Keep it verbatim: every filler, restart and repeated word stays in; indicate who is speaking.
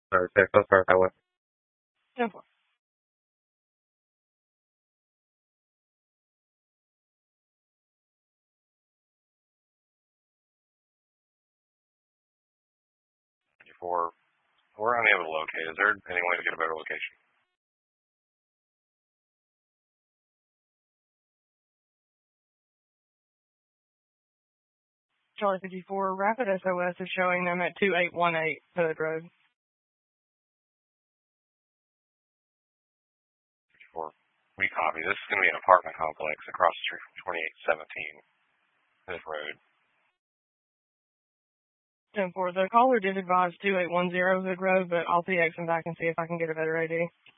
Speaker 1: Or Texas or Highway.
Speaker 2: ten
Speaker 3: four. We're unable to locate. Is there any way to get a better location?
Speaker 2: Charlie fifty-four, Rapid S O S is showing them at two eight one eight Hood Road.
Speaker 3: fifty-four. We copy. This is going to be an apartment complex across the street from twenty-eight seventeen Hood Road.
Speaker 2: ten four, the caller did advise two eight one zero Hood Road, but I'll P X them back and see if I can get a better A D.